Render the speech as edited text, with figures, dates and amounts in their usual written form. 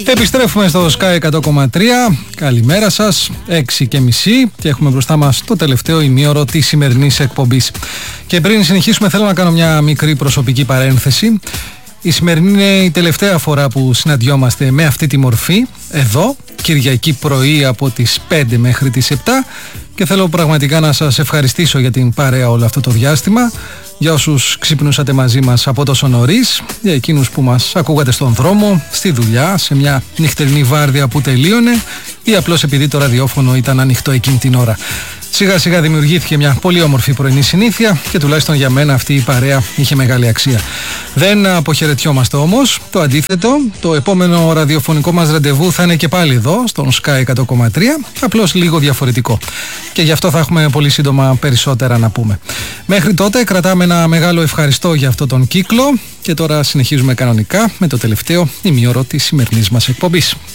Επιστρέφουμε στο Sky 100,3. Καλημέρα σας, 6:30 και έχουμε μπροστά μας το τελευταίο ημίωρο της σημερινής εκπομπής. Και πριν συνεχίσουμε θέλω να κάνω μια μικρή προσωπική παρένθεση. Η σημερινή είναι η τελευταία φορά που συναντιόμαστε με αυτή τη μορφή, εδώ, Κυριακή πρωί από τις 5 μέχρι τις 7, και θέλω πραγματικά να σας ευχαριστήσω για την παρέα όλο αυτό το διάστημα, για όσους ξυπνούσατε μαζί μας από τόσο νωρίς, για εκείνους που μας ακούγατε στον δρόμο, στη δουλειά, σε μια νυχτερινή βάρδια που τελείωνε ή απλώς επειδή το ραδιόφωνο ήταν ανοιχτό εκείνη την ώρα. Σιγά σιγά δημιουργήθηκε μια πολύ όμορφη πρωινή συνήθεια και τουλάχιστον για μένα αυτή η παρέα είχε μεγάλη αξία. Δεν αποχαιρετιόμαστε όμως, το αντίθετο, το επόμενο ραδιοφωνικό μας ραντεβού θα είναι και πάλι εδώ, στον Sky 100,3, απλώς λίγο διαφορετικό. Και γι' αυτό θα έχουμε πολύ σύντομα περισσότερα να πούμε. Μέχρι τότε κρατάμε ένα μεγάλο ευχαριστώ για αυτόν τον κύκλο και τώρα συνεχίζουμε κανονικά με το τελευταίο ημίωρο της σημερινής μας εκπομπής.